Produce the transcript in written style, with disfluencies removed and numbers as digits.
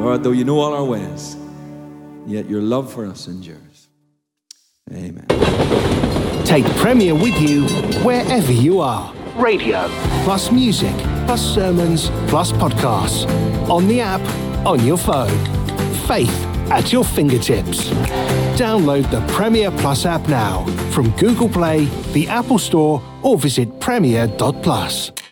Lord, though you know all our ways, yet your love for us endures. Amen. Take Premier with you wherever you are. Radio, plus music, plus sermons, plus podcasts. On the app, on your phone. Faith at your fingertips. Download the Premier Plus app now from Google Play, the Apple Store, or visit premier.plus.